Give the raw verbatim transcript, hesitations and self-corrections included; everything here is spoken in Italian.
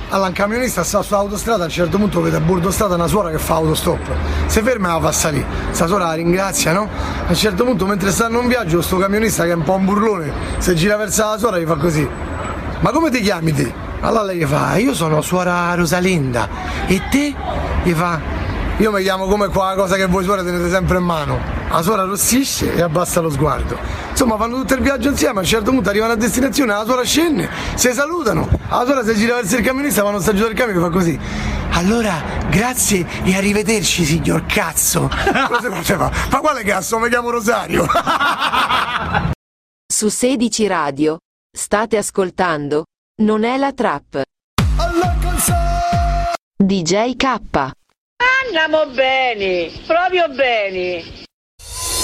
Allora, un camionista sta sull'autostrada, a un certo punto vede a bordo strada una suora che fa autostop. Si ferma e la fa salire. Sta suora la ringrazia, no? A un certo punto, mentre stanno in viaggio, sto camionista che è un po' un burlone, si gira verso la suora e gli fa così. Ma come ti chiami te? Allora lei gli fa, io sono suora Rosalinda. E te? Gli fa, io mi chiamo come qua cosa che voi suore tenete sempre in mano. La suora rossisce e abbassa lo sguardo. Insomma, fanno tutto il viaggio insieme, a un certo punto arrivano a destinazione, la suora scende, si salutano, la suora si gira verso il camionista, vanno sta giù del camion e fa così. Allora, grazie e arrivederci, signor cazzo. Cosa faceva? Ma quale cazzo? Mi chiamo Rosario. Su sedici Radio, state ascoltando Non è la trap. D J K. Andiamo bene, proprio bene.